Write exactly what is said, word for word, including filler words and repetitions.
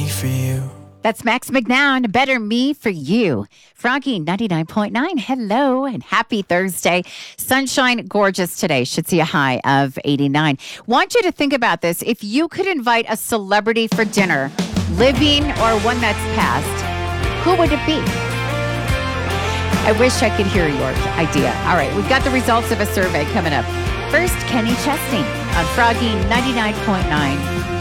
for you. That's Max McNown, Better Me for You. Froggy ninety-nine point nine, hello and happy Thursday. Sunshine, gorgeous today. Should see a high of eighty-nine. Want you to think about this. If you could invite a celebrity for dinner, living or one that's passed, who would it be? I wish I could hear your idea. All right, we've got the results of a survey coming up. First, Kenny Chesney on Froggy ninety-nine point nine.